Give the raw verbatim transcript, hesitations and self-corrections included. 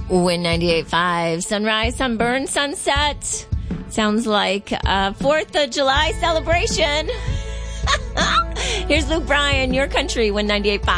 Win ninety-eight point five. Sunrise, sunburn, sunset. Sounds like a fourth of July celebration. Here's Luke Bryan, Your Country, Win ninety-eight point five.